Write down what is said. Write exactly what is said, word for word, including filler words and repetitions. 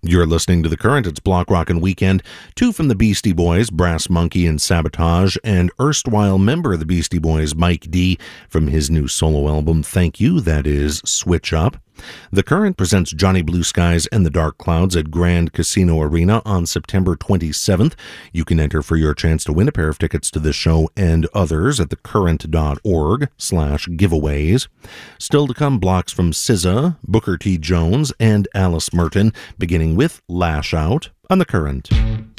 You're listening to The Current. It's Block Rockin' Weekend. Two from the Beastie Boys, Brass Monkey and Sabotage, and erstwhile member of the Beastie Boys, Mike D, from his new solo album, Thank You, that is Switch Up. The Current presents Johnny Blue Skies and the Dark Clouds at Grand Casino Arena on September twenty-seventh. You can enter for your chance to win a pair of tickets to the show and others at thecurrent.org slash giveaways. Still to come, blocks from S Z A, Booker T. Jones, and Alice Merton, beginning with Lash Out on The Current.